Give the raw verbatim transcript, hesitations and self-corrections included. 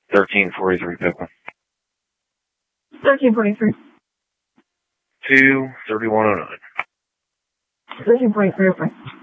thirteen forty-three Pickle. thirteen forty-three. two thirty-one oh nine. thirteen forty-three, okay.